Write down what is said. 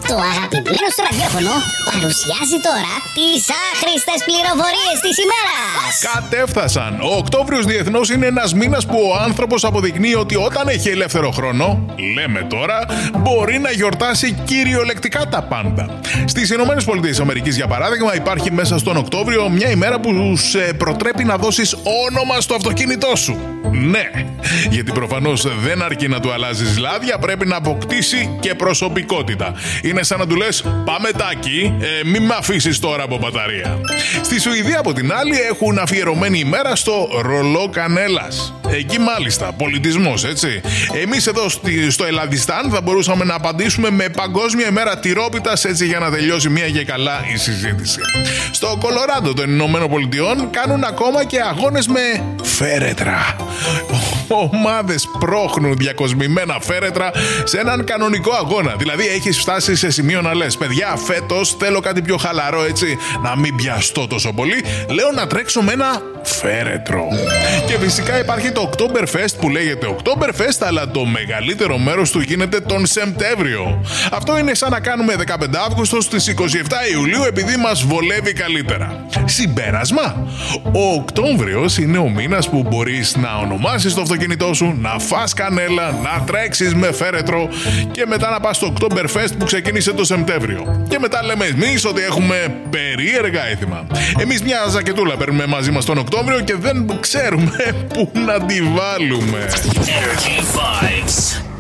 Το αγαπημένο στο ραδιόφωνο παρουσιάζει τώρα τις άχρηστες πληροφορίες της ημέρας. Κατέφθασαν. Ο Οκτώβριος διεθνώς είναι ένας μήνας που ο άνθρωπος αποδεικνύει ότι όταν έχει ελεύθερο χρόνο, λέμε τώρα, μπορεί να γιορτάσει κυριολεκτικά τα πάντα. Στις ΗΠΑ, για παράδειγμα, υπάρχει μέσα στον Οκτώβριο μια ημέρα που σε προτρέπει να δώσεις όνομα στο αυτοκίνητό σου. Ναι, γιατί προφανώς δεν αρκεί να του αλλάζεις λάδια, πρέπει να αποκτήσει και προσωπικότητα. Είναι σαν να του λες, πάμε τάκι, μη με αφήσεις τώρα από μπαταρία. Στη Σουηδία, από την άλλη, έχουν αφιερωμένη ημέρα στο ρολό κανέλας. Εκεί μάλιστα, πολιτισμός, έτσι. Εμείς εδώ στο Ελλαδιστάν θα μπορούσαμε να απαντήσουμε με Παγκόσμια ημέρα τυρόπιτας, έτσι, για να τελειώσει μία και καλά η συζήτηση. Στο Κολοράντο των Ηνωμένων Πολιτειών κάνουν ακόμα και αγώνες με φέρετρα. Ομάδες πρόχνουν διακοσμημένα φέρετρα σε έναν κανονικό αγώνα. Δηλαδή έχεις φτάσει σε σημείο να λες, παιδιά, φέτος θέλω κάτι πιο χαλαρό, έτσι, να μην πιαστώ τόσο πολύ. Λέω να τρέξω με ένα φέρετρο. Και φυσικά υπάρχει το Oktoberfest που λέγεται Oktoberfest, αλλά το μεγαλύτερο μέρος του γίνεται τον Σεπτέμβριο. Αυτό είναι σαν να κάνουμε 15 Αύγουστο στις 27 Ιουλίου επειδή μας βολεύει καλύτερα. Συμπέρασμα, ο Οκτώβριος είναι ο μήνας που μπορείς να ονομάσεις το αυτοκίνητό σου, να φας κανέλα, να τρέξεις με φέρετρο και μετά να πας στο Oktoberfest που ξεκίνησε το Σεπτέμβριο. Και μετά λέμε εμείς ότι έχουμε περίεργα έθιμα. Εμείς μια ζακετούλα παίρνουμε μαζί μας τον Οκτώβριο και δεν ξέρουμε πού να τη βάλουμε. Energy Vibes.